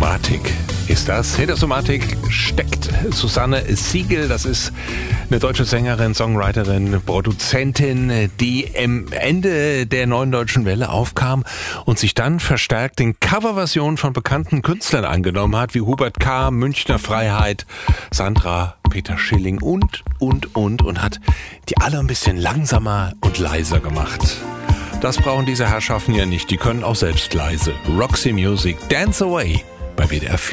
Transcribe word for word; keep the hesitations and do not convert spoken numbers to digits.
Somatik ist das. Hinter Somatik steckt Susanne Siegel. Das ist eine deutsche Sängerin, Songwriterin, Produzentin, die am Ende der Neuen Deutschen Welle aufkam und sich dann verstärkt den Coverversionen von bekannten Künstlern angenommen hat, wie Hubert K., Münchner Freiheit, Sandra, Peter Schilling und, und, und, und hat die alle ein bisschen langsamer und leiser gemacht. Das brauchen diese Herrschaften ja nicht, die können auch selbst leise. Roxy Music, Dance Away bei W D R vier.